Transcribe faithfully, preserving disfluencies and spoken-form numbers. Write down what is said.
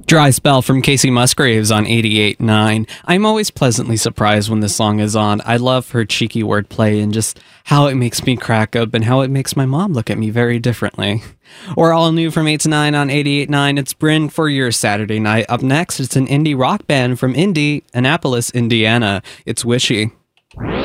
Dry Spell from Casey Musgraves on eighty-eight point nine. I'm always pleasantly surprised when this song is on. I love her cheeky wordplay and just how it makes me crack up and how it makes my mom look at me very differently. We're all new from eight to nine on eighty-eight point nine. It's Bryn for your Saturday night. Up next, it's an indie rock band from Indy, Annapolis, Indiana. It's Wishy.